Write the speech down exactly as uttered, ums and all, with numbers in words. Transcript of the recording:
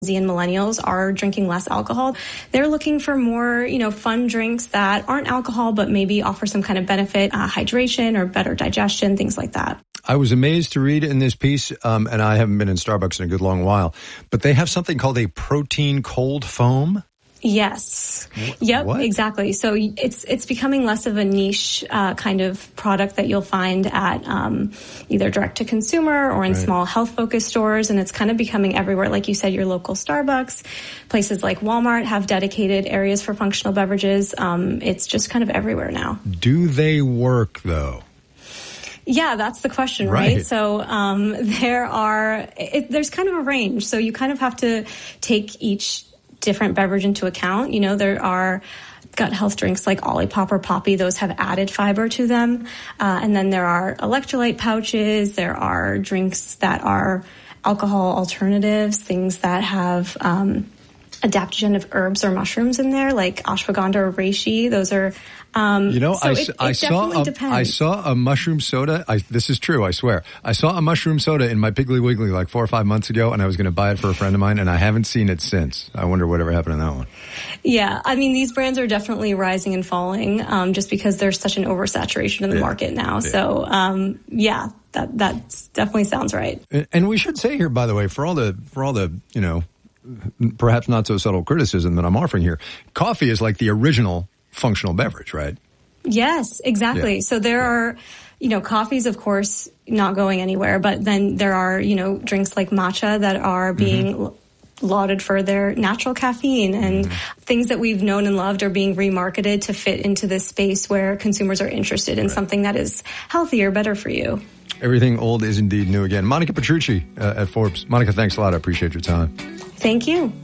Z and millennials are drinking less alcohol. They're looking for more, you know, fun drinks that aren't alcohol, but maybe offer some kind of benefit, uh, hydration or better digestion, things like that. I was amazed to read in this piece, um, and I haven't been in Starbucks in a good long while, but they have something called a protein cold foam. Yes. Yep, what? Exactly. So it's it's becoming less of a niche uh, kind of product that you'll find at um, either direct to consumer or in right. small health focused stores, and it's kind of becoming everywhere. Like you said, your local Starbucks, places like Walmart have dedicated areas for functional beverages. Um, it's just kind of everywhere now. Do they work though? Yeah, that's the question, right? right? So um, there are it, there's kind of a range. So you kind of have to take each different beverage into account. You know, there are gut health drinks like Olipop or Poppy. Those have added fiber to them. Uh, and then there are electrolyte pouches. There are drinks that are alcohol alternatives, things that have um, adaptogen of herbs or mushrooms in there, like ashwagandha or reishi. Those are Um, you know, so I, it, it I saw a, depends. I saw a mushroom soda. I, this is true, I swear. I saw a mushroom soda in my Piggly Wiggly like four or five months ago, and I was going to buy it for a friend of mine, and I haven't seen it since. I wonder whatever happened to that one. Yeah, I mean, these brands are definitely rising and falling um, just because there's such an oversaturation in the yeah. market now. Yeah. So, um, yeah, that that definitely sounds right. And, and we should say here, by the way, for all the for all the you know, perhaps not so subtle criticism that I'm offering here, coffee is like the original functional beverage, right? Yes, exactly. Yeah. So there yeah. are, you know, coffees, of course, not going anywhere, but then there are, you know, drinks like matcha that are being mm-hmm. lauded for their natural caffeine, and mm-hmm. things that we've known and loved are being remarketed to fit into this space where consumers are interested in right. something that is healthier, better for you. Everything old is indeed new again. Monica Petrucci uh, at Forbes. Monica, thanks a lot. I appreciate your time. Thank you.